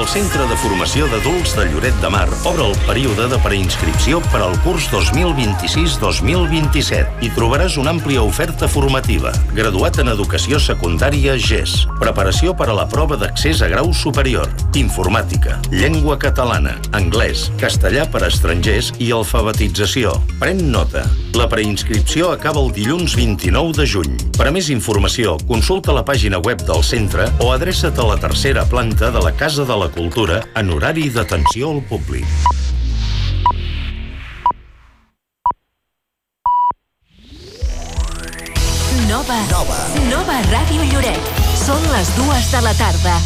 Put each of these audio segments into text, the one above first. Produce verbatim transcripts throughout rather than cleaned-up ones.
El Centre de Formació d'Adults de Lloret de Mar obre el període de preinscripció per al curs dos mil vint-i-sis dos mil vint-i-set. Hi trobaràs una àmplia oferta formativa. Graduat en Educació Secundària G E S. Preparació per a la prova d'accés a grau superior. Informàtica, llengua catalana, anglès, castellà per a estrangers i alfabetització. Pren nota. La preinscripció acaba el dilluns vint-i-nou de juny. Per a més informació, consulta la pàgina web del centre o adreça't a la tercera planta de la Casa de la Cultura en horari d'atenció al públic. Nova. Nova. Nova Ràdio Lloret. Són les dues de la tarda.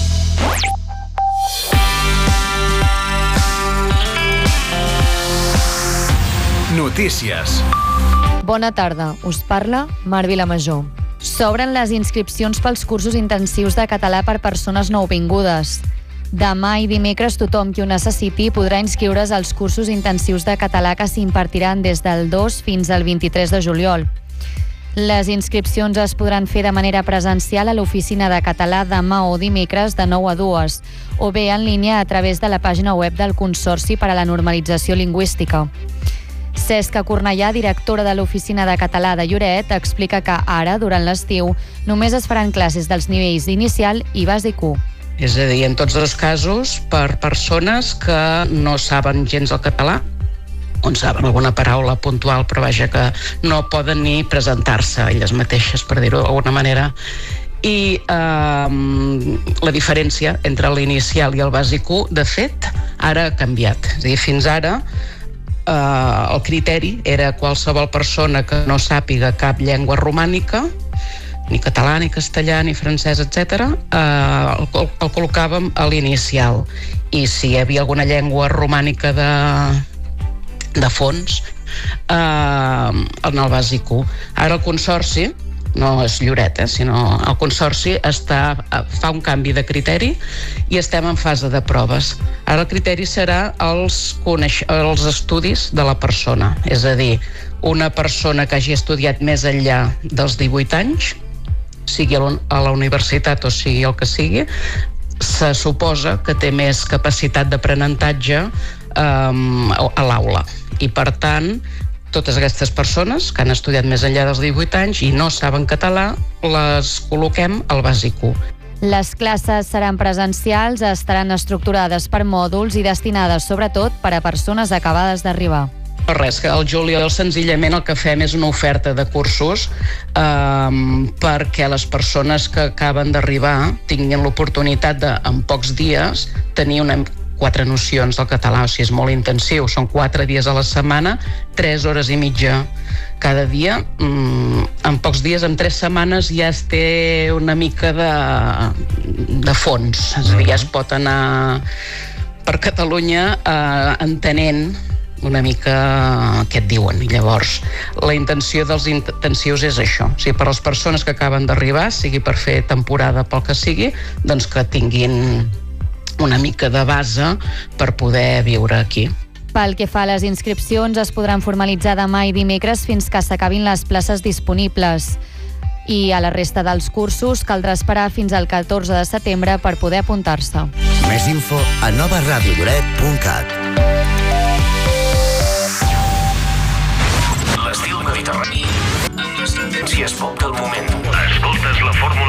Notícies. Bona tarda, us parla Mar Vilamajor. S'obren les inscripcions pels cursos intensius de català per persones nouvingudes. Demà i dimecres tothom qui ho necessiti podrà inscriure's als cursos intensius de català que s'impartiran des del dos fins al vint-i-tres de juliol. Les inscripcions es podran fer de manera presencial a l'oficina de català demà o dimecres de nou a dues, o bé en línia a través de la pàgina web del Consorci per a la Normalització Lingüística. Cesca Cornellà, directora de l'Oficina de Català de Lloret, explica que ara, durant l'estiu, només es faran classes dels nivells inicial i bàsic u. És a dir, en tots els casos, per persones que no saben gens el català, on saben alguna paraula puntual, però vaja que no poden ni presentar-se elles mateixes, per dir-ho d'alguna manera. I eh, la diferència entre l'inicial i el bàsic u, de fet, ara ha canviat. És a dir, fins ara, Uh, el criteri era qualsevol persona que no sàpiga cap llengua romànica, ni català, ni castellà, ni francès, etcètera, uh, el, el col·locàvem a l'inicial. I si hi havia alguna llengua romànica de, de fons, uh, en el bàsic u. Ara el Consorci, no és Lloret, eh, sinó el Consorci està, fa un canvi de criteri i estem en fase de proves. Ara el criteri serà els, coneix, els estudis de la persona, és a dir, una persona que hagi estudiat més enllà dels divuit anys, sigui a la universitat o sigui el que sigui, se suposa que té més capacitat d'aprenentatge eh, a l'aula. I per tant, totes aquestes persones que han estudiat més enllà dels divuit anys i no saben català, les col·loquem al bàsic u. Les classes seran presencials, estaran estructurades per mòduls i destinades sobretot per a persones acabades d'arribar. Res, que al juliol senzillament el que fem és una oferta de cursos eh, perquè les persones que acaben d'arribar tinguin l'oportunitat de, en pocs dies, tenir una quatre nocions del català, o sigui, és molt intensiu. Són quatre dies a la setmana, tres hores i mitja cada dia. Mm, en pocs dies, en tres setmanes, ja es té una mica de, de fons. És a dir, ja es pot anar per Catalunya eh, entenent una mica què et diuen. I llavors, la intenció dels intensius és això. O sigui, per a les persones que acaben d'arribar, sigui per fer temporada pel que sigui, doncs que tinguin una mica de base per poder viure aquí. Pel que fa a les inscripcions, es podran formalitzar demà i dimecres fins que s'acabin les places disponibles. I a la resta dels cursos caldrà esperar fins al catorze de setembre per poder apuntar-se. Més info a nova ràdio lloret punt cat. L'estil mediterrani amb les tendències pop del moment. Escoltes la fórmula